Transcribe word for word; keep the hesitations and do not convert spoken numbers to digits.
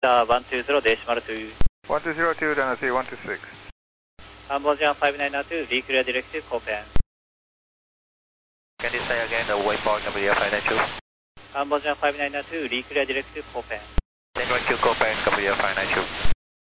Uh, one two zero, decimal two. one two zero two, then I see one two six. Cambodia five nine two, reclear directive, Copan. Can you say again the waypoint Cambodia five nine two? Cambodia five nine two, reclear directive, Copan. ten one two, Copan, Cambodia five nine two.